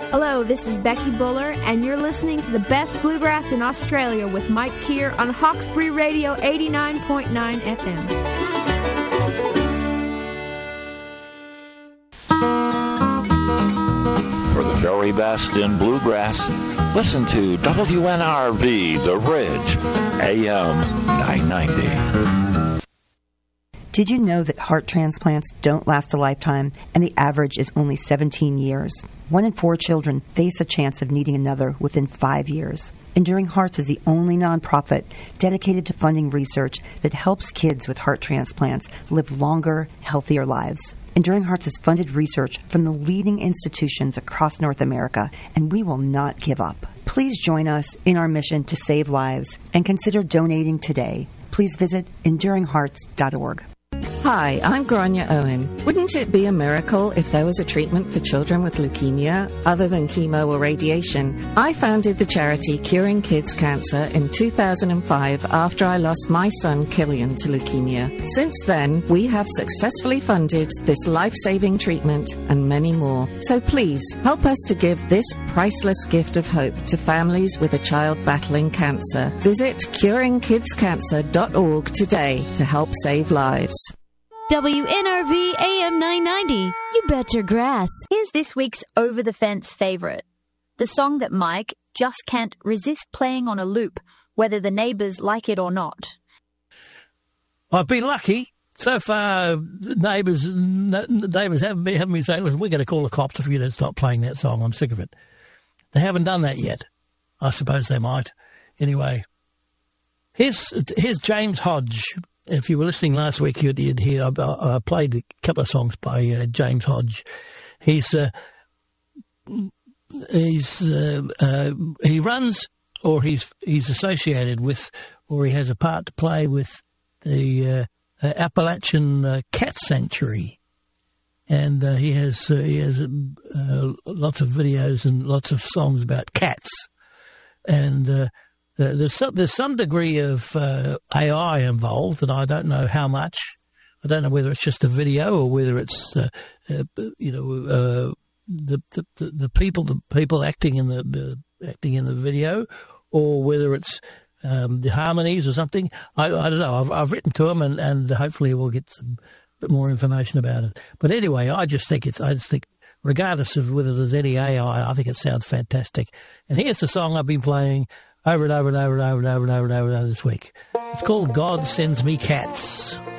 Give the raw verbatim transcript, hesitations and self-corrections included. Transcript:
Hello, this is Becky Buller, and you're listening to the best bluegrass in Australia with Mike Keir on Hawkesbury Radio eighty-nine point nine F M. For the very best in bluegrass, listen to W N R V The Ridge, A M nine ninety. Did you know that heart transplants don't last a lifetime and the average is only seventeen years? One in four children face a chance of needing another within five years. Enduring Hearts is the only nonprofit dedicated to funding research that helps kids with heart transplants live longer, healthier lives. Enduring Hearts has funded research from the leading institutions across North America, and we will not give up. Please join us in our mission to save lives and consider donating today. Please visit enduring hearts dot org. Hi, I'm Grania Owen. Wouldn't it be a miracle if there was a treatment for children with leukemia other than chemo or radiation? I founded the charity Curing Kids Cancer in two thousand five after I lost my son Killian to leukemia. Since then, we have successfully funded this life-saving treatment and many more. So please, help us to give this priceless gift of hope to families with a child battling cancer. Visit curing kids cancer dot org today to help save lives. W N R V A M nine ninety. You bet your grass. Here's this week's over-the-fence favourite. The song that Mike just can't resist playing on a loop, whether the neighbours like it or not. I've been lucky. So far, neighbours neighbours haven't been, haven't been saying, listen, we're going to call the cops if you don't stop playing that song. I'm sick of it. They haven't done that yet. I suppose they might. Anyway, here's, here's James Hodge. If you were listening last week, you'd, you'd hear I, I played a couple of songs by uh, James Hodge. He's uh, he's uh, uh, he runs, or he's he's associated with, or he has a part to play with the uh, uh, Appalachian uh, Cat Sanctuary, and uh, he has uh, he has uh, lots of videos and lots of songs about cats, and. Uh, Uh, there's some, there's some degree of uh, A I involved, and I don't know how much. I don't know whether it's just a video or whether it's uh, uh, you know uh, the, the the people the people acting in the uh, acting in the video, or whether it's um, the harmonies or something. I, I don't know. I've, I've written to him, and, and hopefully we'll get some bit more information about it. But anyway, I just think it's I just think regardless of whether there's any A I, I think it sounds fantastic. And here's the song I've been playing over and over and over and over and over and over and over this week. It's called God Sends Me Cats.